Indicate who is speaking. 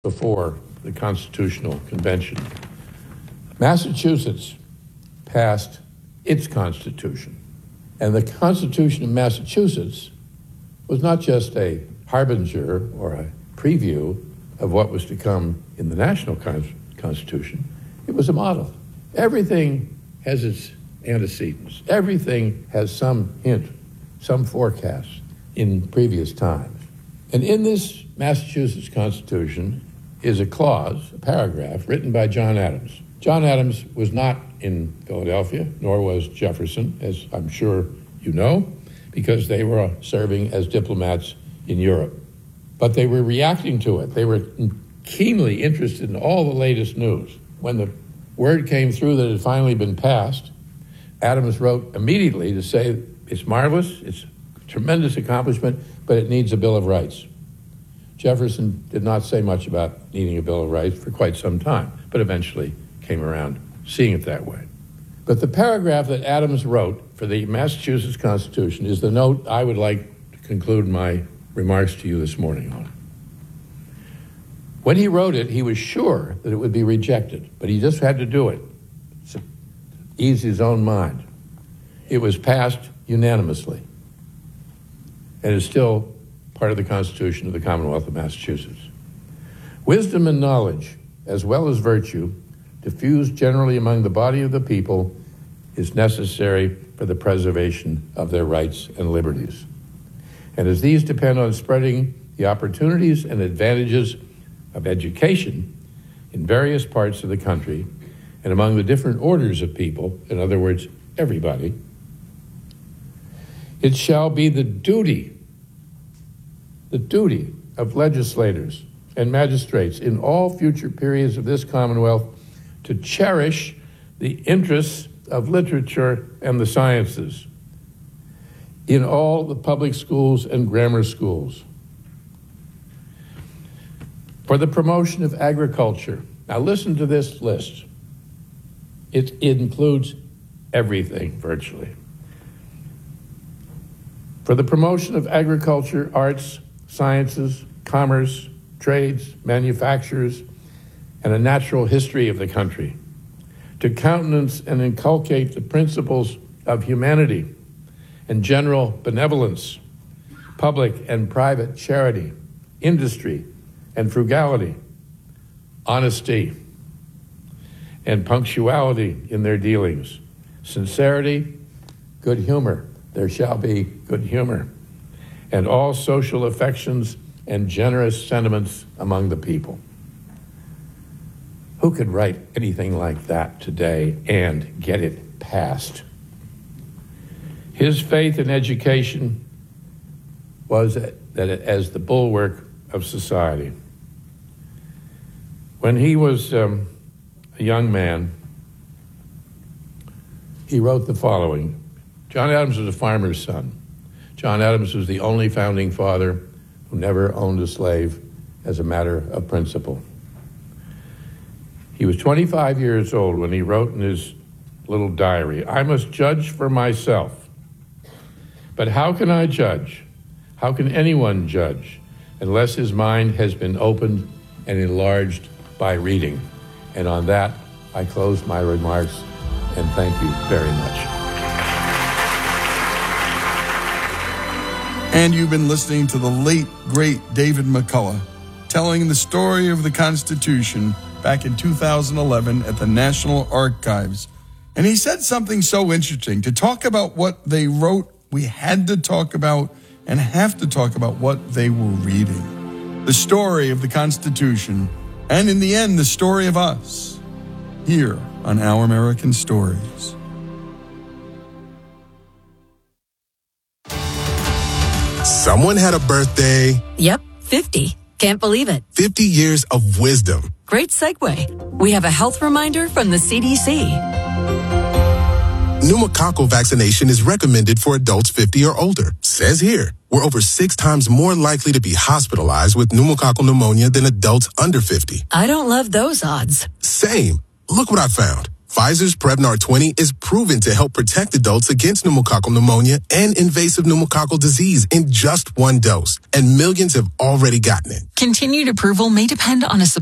Speaker 1: before the Constitutional Convention. Massachusetts passed its Constitution. And the Constitution of Massachusetts was not just a harbinger or a preview of what was to come in the national Constitution. It was a model. Everything has its antecedents. Everything has some hint, some forecast in previous times. And in this Massachusetts Constitution is a clause, a paragraph, written by John Adams. John Adams was not in Philadelphia, nor was Jefferson, as I'm sure you know, because they were serving as diplomats in Europe. But they were reacting to it. They were keenly interested in all the latest news. When the word came through that it had finally been passed, Adams wrote immediately to say it's marvelous, it's a tremendous accomplishment, but it needs a Bill of Rights. Jefferson did not say much about needing a Bill of Rights for quite some time, but eventually came around seeing it that way. But the paragraph that Adams wrote for the Massachusetts Constitution is the note I would like to conclude my remarks to you this morning on. When he wrote it, he was sure that it would be rejected, but he just had to do it to ease his own mind. It was passed unanimously and is still part of the Constitution of the Commonwealth of Massachusetts. Wisdom and knowledge, as well as virtue, diffused generally among the body of the people, is necessary for the preservation of their rights and liberties. And as these depend on spreading the opportunities and advantages of education in various parts of the country and among the different orders of people, in other words, everybody, it shall be the duty of legislators and magistrates in all future periods of this Commonwealth to cherish the interests of literature and the sciences in all the public schools and grammar schools. For the promotion of agriculture. Now listen to this list. It includes everything, virtually. For the promotion of agriculture, arts, sciences, commerce, trades, manufactures, and a natural history of the country, to countenance and inculcate the principles of humanity and general benevolence, public and private charity, industry and frugality, honesty and punctuality in their dealings, sincerity, good humor, there shall be good humor, and all social affections and generous sentiments among the people. Who could write anything like that today and get it passed? His faith in education was that as the bulwark of society. When he was a young man, he wrote the following. John Adams was a farmer's son. John Adams was the only founding father who never owned a slave as a matter of principle. He was 25 years old when he wrote in his little diary, "I must judge for myself. But how can I judge? How can anyone judge unless his mind has been opened and enlarged by reading?" And on that, I close my remarks, and thank you very much.
Speaker 2: And you've been listening to the late, great David McCullough telling the story of the Constitution back in 2011 at the National Archives. And he said something so interesting. To talk about what they wrote, we had to talk about and have to talk about what they were reading. The story of the Constitution, and in the end, the story of us, here on Our American Stories.
Speaker 3: Someone had a birthday.
Speaker 4: Yep, 50. Can't believe it.
Speaker 3: 50 years of wisdom.
Speaker 4: Great segue. We have a health reminder from the CDC.
Speaker 3: Pneumococcal vaccination is recommended for adults 50 or older. Says here, we're over 6 times more likely to be hospitalized with pneumococcal pneumonia than adults under 50.
Speaker 4: I don't love those odds.
Speaker 3: Same. Look what I found. Pfizer's Prevnar 20 is proven to help protect adults against pneumococcal pneumonia and invasive pneumococcal disease in just one dose, and millions have already gotten it.
Speaker 4: Continued approval may depend on a